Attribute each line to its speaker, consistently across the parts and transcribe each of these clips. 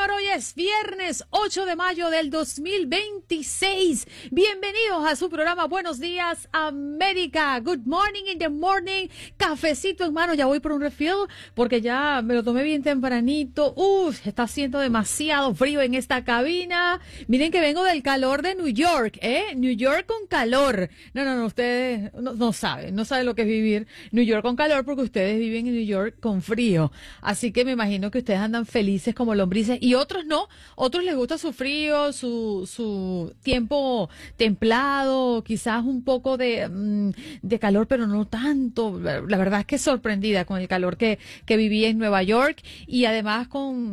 Speaker 1: señor, hoy es viernes 8 de mayo del 2026. Bienvenidos a su programa Buenos Días América. Good morning in the morning. Cafecito en mano, ya voy por un refill porque ya me lo tomé bien tempranito. Está haciendo demasiado frío en esta cabina. Miren que vengo del calor de New York, New York con calor. No, ustedes no saben lo que es vivir New York con calor porque ustedes viven en New York con frío. Así que me imagino que ustedes andan felices como lombrices y otros no. Otros les gusta su frío, su tiempo templado, quizás un poco de calor, pero no tanto. La verdad es que sorprendida con el calor que viví en Nueva York y además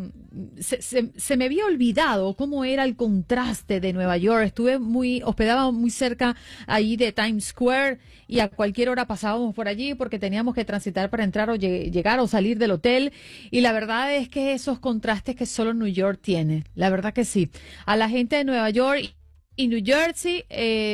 Speaker 1: se me había olvidado cómo era el contraste de Nueva York. Estuve hospedaba muy cerca ahí de Times Square y a cualquier hora pasábamos por allí porque teníamos que transitar para entrar o llegar o salir del hotel. Y la verdad es que esos contrastes que solo New York tiene, la verdad que sí. A la gente de Nueva York y New Jersey,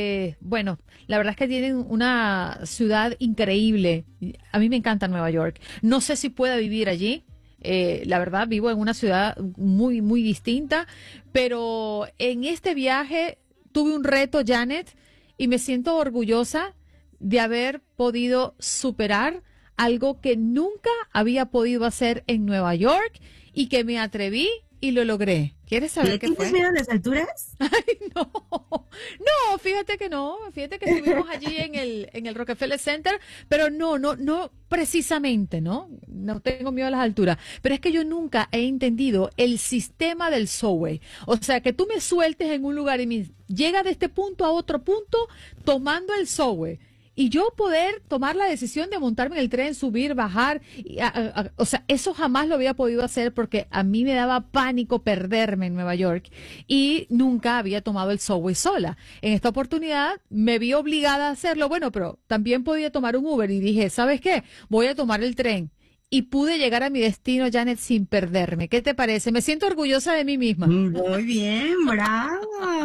Speaker 1: la verdad es que tienen una ciudad increíble. A mí me encanta Nueva York. No sé si pueda vivir allí. La verdad, vivo en una ciudad muy, muy distinta, pero en este viaje tuve un reto, Janet, y me siento orgullosa de haber podido superar algo que nunca había podido hacer en Nueva York y que me atreví y lo logré. ¿Quieres saber qué fue?
Speaker 2: ¿Tienes miedo a las alturas?
Speaker 1: Ay, no, fíjate que no. Fíjate que estuvimos allí en el Rockefeller Center, pero no precisamente, ¿no? No tengo miedo a las alturas. Pero es que yo nunca he entendido el sistema del subway. O sea, que tú me sueltes en un lugar y me llega de este punto a otro punto tomando el subway. Y yo poder tomar la decisión de montarme en el tren, subir, bajar, o sea, eso jamás lo había podido hacer porque a mí me daba pánico perderme en Nueva York y nunca había tomado el subway sola. En esta oportunidad me vi obligada a hacerlo, pero también podía tomar un Uber y dije, ¿sabes qué? Voy a tomar el tren. Y pude llegar a mi destino, Janet, sin perderme. ¿Qué te parece? Me siento orgullosa de mí misma.
Speaker 2: Muy bien, bravo.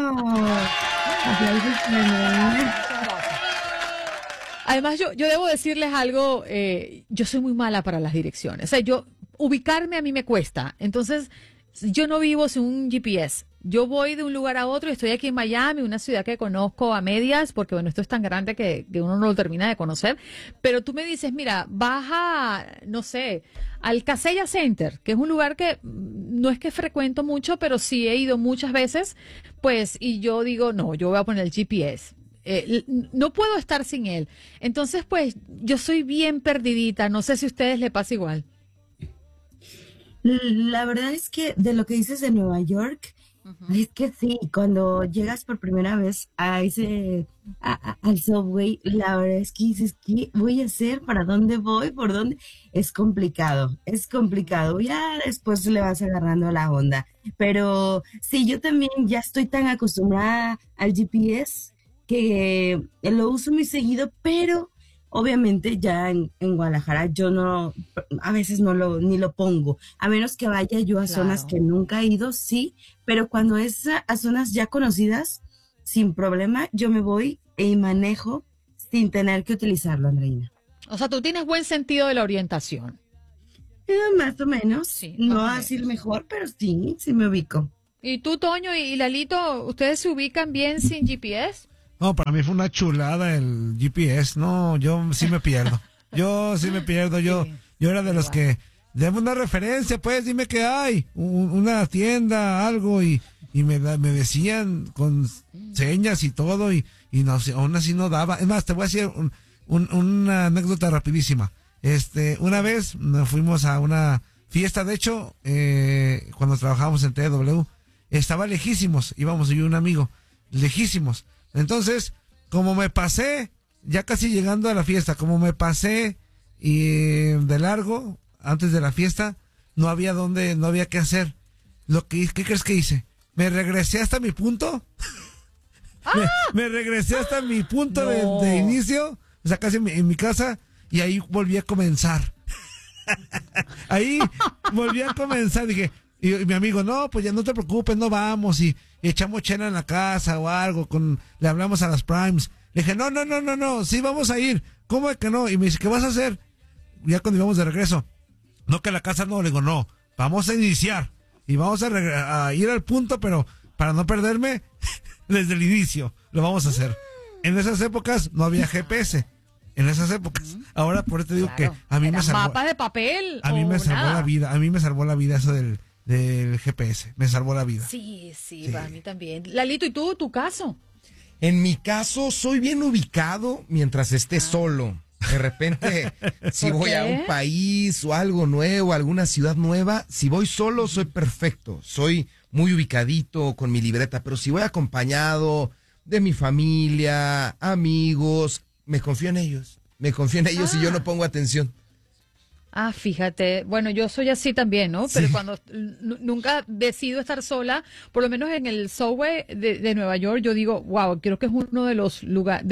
Speaker 1: Además, yo debo decirles algo, yo soy muy mala para las direcciones. O sea, ubicarme a mí me cuesta. Entonces, yo no vivo sin un GPS. Yo voy de un lugar a otro y estoy aquí en Miami, una ciudad que conozco a medias, porque esto es tan grande que uno no lo termina de conocer. Pero tú me dices, mira, baja, no sé, al Casella Center, que es un lugar que no es que frecuento mucho, pero sí he ido muchas veces, y yo digo, no, yo voy a poner el GPS. No puedo estar sin él. Entonces, yo soy bien perdidita. No sé si a ustedes les pasa igual.
Speaker 2: La verdad es que de lo que dices de Nueva York, es que sí, cuando llegas por primera vez al subway, la verdad es que dices, ¿qué voy a hacer? ¿Para dónde voy? ¿Por dónde? Es complicado. Ya después le vas agarrando la onda. Pero sí, yo también ya estoy tan acostumbrada al GPS que lo uso muy seguido, pero obviamente ya en Guadalajara yo a veces ni lo pongo, a menos que vaya yo a zonas que nunca he ido, sí, pero cuando es a zonas ya conocidas, sin problema, yo me voy y manejo sin tener que utilizarlo, Andreina.
Speaker 1: O sea, tú tienes buen sentido de la orientación.
Speaker 2: Más o menos, sí, no así el mejor, pero sí me ubico.
Speaker 1: ¿Y tú, Toño y Lalito, ustedes se ubican bien sin GPS?
Speaker 3: No, para mí fue una chulada el GPS. No, yo sí me pierdo. Yo era de los que, dame una referencia, dime qué hay. Una tienda, algo, y me decían con señas y todo, y no sé, aún así no daba. Es más, te voy a decir una anécdota rapidísima. Una vez nos fuimos a una fiesta, de hecho, cuando trabajábamos en TW, estaba lejísimos, íbamos yo y un amigo, lejísimos. Entonces, como me pasé, ya casi llegando a la fiesta, y de largo, antes de la fiesta, no había qué hacer. ¿Qué crees que hice? Me regresé hasta mi punto. Me regresé hasta mi punto de inicio, o sea, casi en mi casa, y ahí volví a comenzar. Dije, y mi amigo, no, pues ya no te preocupes, no vamos, y echamos chela en la casa o algo, le hablamos a las Primes. Le dije, no, sí vamos a ir. ¿Cómo es que no? Y me dice, ¿qué vas a hacer? Ya cuando íbamos de regreso. No, que a la casa no, le digo, no, vamos a iniciar. y vamos a ir al punto, pero para no perderme desde el inicio, lo vamos a hacer. En esas épocas no había GPS. En esas épocas. Ahora por eso te digo que a mí me salvó.
Speaker 1: Mapa de papel.
Speaker 3: A mí me salvó
Speaker 1: nada.
Speaker 3: la vida. A mí me salvó la vida eso del GPS. Me salvó la vida.
Speaker 1: Sí, para mí también. Lalito, ¿y tú, tu caso?
Speaker 4: En mi caso, soy bien ubicado mientras esté solo. De repente, si
Speaker 1: ¿Por
Speaker 4: voy
Speaker 1: qué?
Speaker 4: a un país o algo nuevo, alguna ciudad nueva, si voy solo, soy perfecto. Soy muy ubicadito con mi libreta, pero si voy acompañado de mi familia, amigos, me confío en ellos. Me confío en ellos y yo no pongo atención.
Speaker 1: Fíjate, bueno, yo soy así también, ¿no? Pero cuando nunca decido estar sola, por lo menos en el subway de Nueva York, yo digo, wow, creo que es uno de los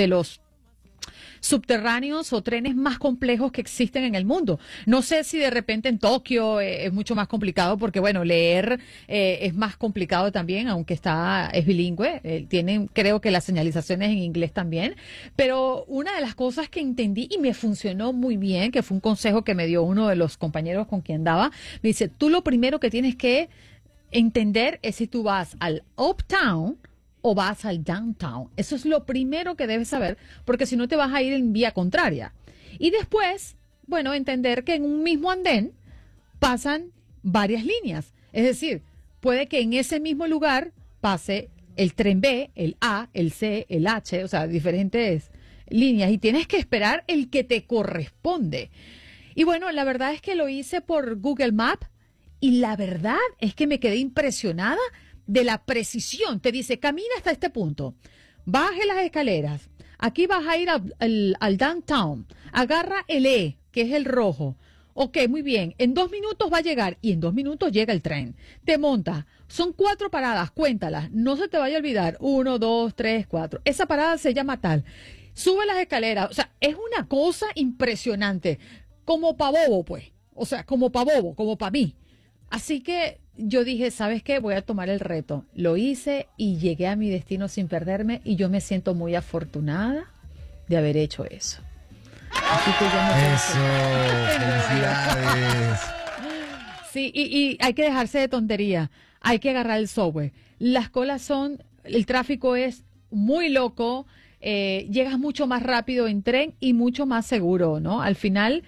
Speaker 1: subterráneos o trenes más complejos que existen en el mundo. No sé si de repente en Tokio es mucho más complicado porque, bueno, leer es más complicado también, aunque es bilingüe. Tienen, creo que las señalizaciones en inglés también. Pero una de las cosas que entendí y me funcionó muy bien, que fue un consejo que me dio uno de los compañeros con quien andaba, me dice, tú lo primero que tienes que entender es si tú vas al uptown o vas al downtown. Eso es lo primero que debes saber, porque si no te vas a ir en vía contraria. Y después, bueno, entender que en un mismo andén pasan varias líneas. Es decir, puede que en ese mismo lugar pase el tren B, el A, el C, el H, o sea, diferentes líneas, y tienes que esperar el que te corresponde. Y bueno, la verdad es que lo hice por Google Maps, y la verdad es que me quedé impresionada de la precisión. Te dice, camina hasta este punto, baje las escaleras, aquí vas a ir al downtown, agarra el E, que es el rojo. Ok, muy bien, en 2 minutos va a llegar, y en 2 minutos llega el tren. Te montas, son 4 paradas, cuéntalas, no se te vaya a olvidar, 1, 2, 3, 4. Esa parada se llama tal. Sube las escaleras, o sea, es una cosa impresionante, como pa' bobo, pues, o sea, como pa' bobo, como pa' mí. Así que yo dije, ¿sabes qué? Voy a tomar el reto. Lo hice y llegué a mi destino sin perderme, y yo me siento muy afortunada de haber hecho eso. Así que ya no
Speaker 4: Eso, felicidades.
Speaker 1: Sí, y hay que dejarse de tontería. Hay que agarrar el subway. Las colas el tráfico es muy loco. Llegas mucho más rápido en tren y mucho más seguro, ¿no? Al final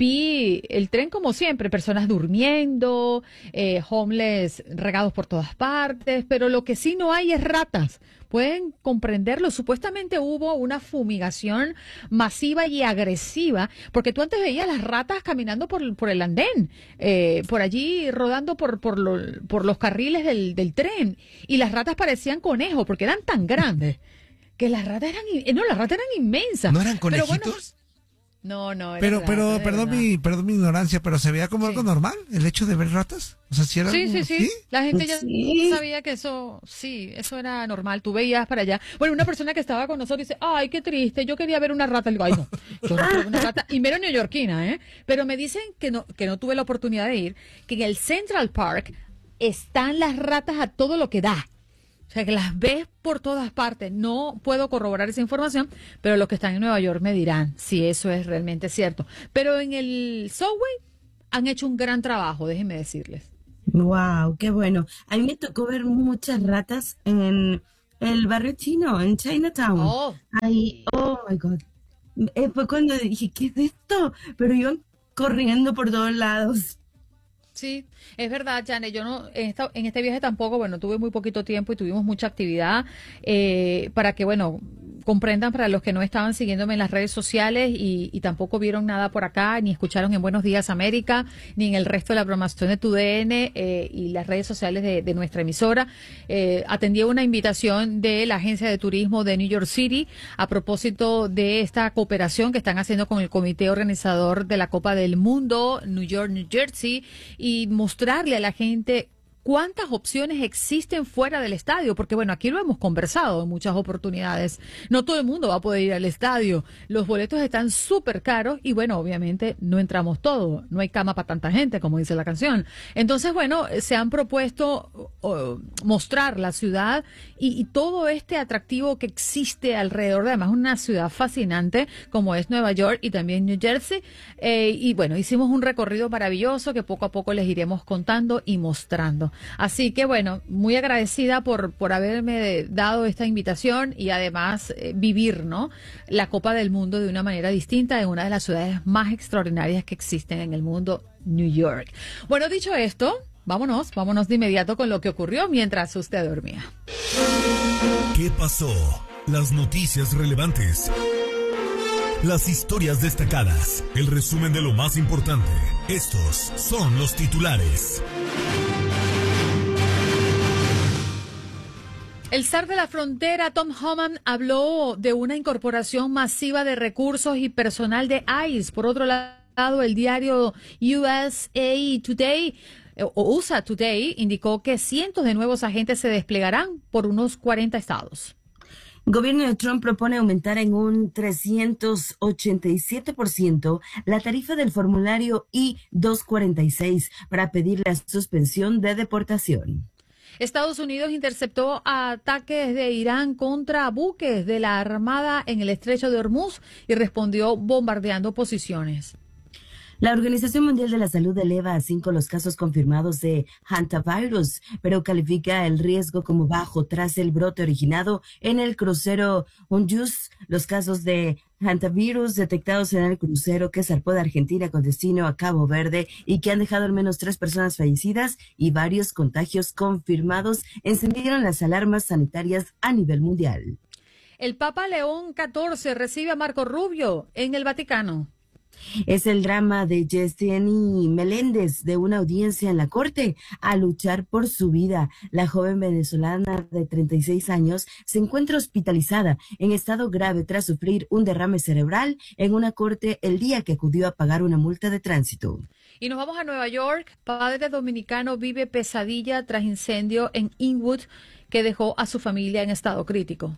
Speaker 1: vi el tren como siempre, personas durmiendo, homeless regados por todas partes, pero lo que sí no hay es ratas. Pueden comprenderlo. Supuestamente hubo una fumigación masiva y agresiva, porque tú antes veías las ratas caminando por el andén, por allí rodando por los carriles del tren, y las ratas parecían conejos porque eran tan grandes. Que las ratas eran inmensas.
Speaker 4: ¿No eran conejitos?
Speaker 1: Pero bueno, no.
Speaker 3: Pero perdón mi ignorancia, pero se veía como algo normal el hecho de ver ratas. O sea, si era
Speaker 1: Sí. La gente ya
Speaker 2: Sí.
Speaker 1: sabía que eso era normal. Tú veías para allá. Bueno, una persona que estaba con nosotros dice, ay, qué triste, yo quería ver una rata. Le digo, ay, no, yo no quiero ver una rata. Y mero neoyorquina, ¿eh? Pero me dicen que no tuve la oportunidad de ir, que en el Central Park están las ratas a todo lo que da. O sea, que las ves por todas partes. No puedo corroborar esa información, pero los que están en Nueva York me dirán si eso es realmente cierto. Pero en el subway han hecho un gran trabajo, déjenme decirles.
Speaker 2: Wow, qué bueno. A mí me tocó ver muchas ratas en el barrio chino, en Chinatown.
Speaker 1: Oh.
Speaker 2: Ahí, oh my God. Fue cuando dije, ¿qué es esto? Pero iban corriendo por todos lados.
Speaker 1: Sí, es verdad, Janet. Yo en este viaje tampoco, bueno, tuve muy poquito tiempo y tuvimos mucha actividad para que, bueno, comprendan para los que no estaban siguiéndome en las redes sociales y tampoco vieron nada por acá, ni escucharon en Buenos Días América, ni en el resto de la programación de TUDN y las redes sociales de nuestra emisora. Atendí una invitación de la Agencia de Turismo de New York City a propósito de esta cooperación que están haciendo con el comité organizador de la Copa del Mundo, New York, New Jersey, y mostrarle a la gente cuántas opciones existen fuera del estadio, porque bueno, aquí lo hemos conversado en muchas oportunidades. No todo el mundo va a poder ir al estadio. Los boletos están súper caros y bueno, obviamente no entramos todos. No hay cama para tanta gente, como dice la canción. Entonces, bueno, se han propuesto mostrar la ciudad y todo este atractivo que existe alrededor de, además, una ciudad fascinante como es Nueva York y también New Jersey. Y bueno, hicimos un recorrido maravilloso que poco a poco les iremos contando y mostrando. Así que bueno, muy agradecida por haberme dado esta invitación y además vivir, ¿no?, la Copa del Mundo de una manera distinta en una de las ciudades más extraordinarias que existen en el mundo, New York. Bueno, dicho esto, vámonos de inmediato con lo que ocurrió mientras usted dormía.
Speaker 5: ¿Qué pasó? Las noticias relevantes. Las historias destacadas, el resumen de lo más importante. Estos son los titulares.
Speaker 1: El zar de la frontera, Tom Homan, habló de una incorporación masiva de recursos y personal de ICE. Por otro lado, el diario USA Today indicó que cientos de nuevos agentes se desplegarán por unos 40 estados.
Speaker 2: El gobierno de Trump propone aumentar en un 387% la tarifa del formulario I-246 para pedir la suspensión de deportación.
Speaker 1: Estados Unidos interceptó ataques de Irán contra buques de la Armada en el estrecho de Hormuz y respondió bombardeando posiciones.
Speaker 2: La Organización Mundial de la Salud eleva a 5 los casos confirmados de hantavirus, pero califica el riesgo como bajo tras el brote originado en el crucero Honjus. Los casos de hantavirus detectados en el crucero que zarpó de Argentina con destino a Cabo Verde y que han dejado al menos 3 personas fallecidas y varios contagios confirmados encendieron las alarmas sanitarias a nivel mundial.
Speaker 1: El Papa León XIV recibe a Marco Rubio en el Vaticano.
Speaker 2: Es el drama de Yesenia Meléndez de una audiencia en la corte a luchar por su vida. La joven venezolana de 36 años se encuentra hospitalizada en estado grave tras sufrir un derrame cerebral en una corte el día que acudió a pagar una multa de tránsito.
Speaker 1: Y nos vamos a Nueva York. Padre dominicano vive pesadilla tras incendio en Inwood que dejó a su familia en estado crítico.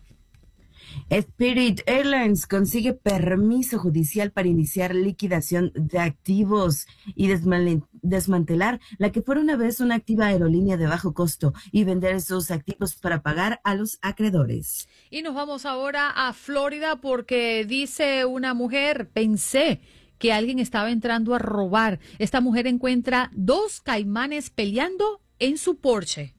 Speaker 2: Spirit Airlines consigue permiso judicial para iniciar liquidación de activos y desmantelar la que fuera una vez una activa aerolínea de bajo costo y vender esos activos para pagar a los acreedores.
Speaker 1: Y nos vamos ahora a Florida porque dice una mujer, pensé que alguien estaba entrando a robar. Esta mujer encuentra 2 caimanes peleando en su Porsche.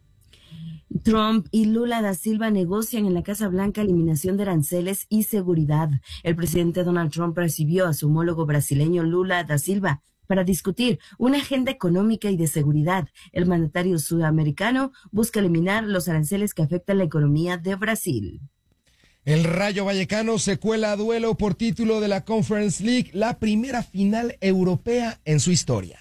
Speaker 2: Trump y Lula da Silva negocian en la Casa Blanca eliminación de aranceles y seguridad. El presidente Donald Trump recibió a su homólogo brasileño Lula da Silva para discutir una agenda económica y de seguridad. El mandatario sudamericano busca eliminar los aranceles que afectan la economía de Brasil.
Speaker 4: El Rayo Vallecano se cuela a duelo por título de la Conference League, la primera final europea en su historia.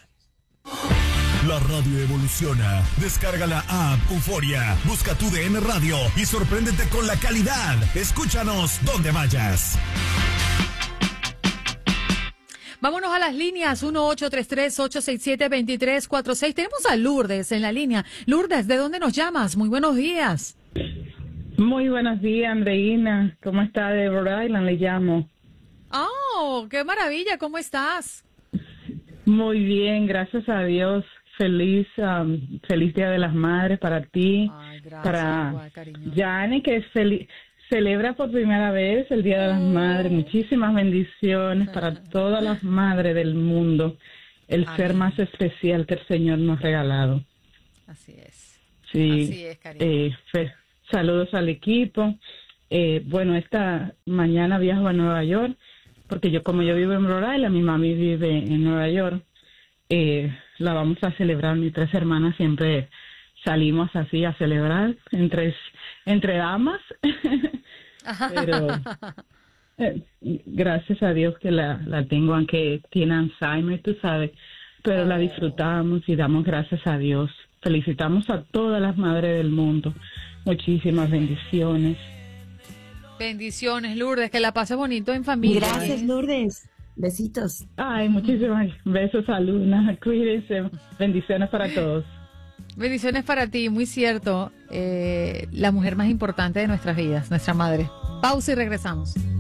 Speaker 5: La radio evoluciona. Descarga la app Euforia. Busca tu DN Radio y sorpréndete con la calidad. Escúchanos donde vayas.
Speaker 1: Vámonos a las líneas 1-833-867-2346. Tenemos a Lourdes en la línea. Lourdes, ¿de dónde nos llamas? Muy buenos días.
Speaker 6: Muy buenos días, Andreina. ¿Cómo está? De Rhode Island le llamo.
Speaker 1: ¡Oh, qué maravilla! ¿Cómo estás?
Speaker 6: Muy bien, gracias a Dios. Feliz Día de las Madres para ti.
Speaker 1: Ay, gracias,
Speaker 6: para
Speaker 1: igual, cariño.
Speaker 6: Yani, que celebra por primera vez el Día de las Madres. Muchísimas bendiciones para todas las madres del mundo. El
Speaker 1: Amén.
Speaker 6: ser más especial que el Señor nos ha regalado.
Speaker 1: Así es.
Speaker 6: Sí.
Speaker 1: Así es, cariño.
Speaker 6: Saludos al equipo. Bueno, esta mañana viajo a Nueva York, porque como yo vivo en Rhode Island, mi mami vive en Nueva York. La vamos a celebrar, mis 3 hermanas siempre salimos así a celebrar entre damas. Pero gracias a Dios que la tengo, aunque tiene Alzheimer, tú sabes, pero la disfrutamos y damos gracias a Dios. Felicitamos a todas las madres del mundo. Muchísimas bendiciones.
Speaker 1: Bendiciones, Lourdes, que la pase bonito en familia.
Speaker 2: Gracias, Lourdes. Besitos.
Speaker 6: Ay, muchísimas besos a Luna. Cuídense. Bendiciones para todos.
Speaker 1: Bendiciones para ti, muy cierto. La mujer más importante de nuestras vidas, nuestra madre. Pausa y regresamos.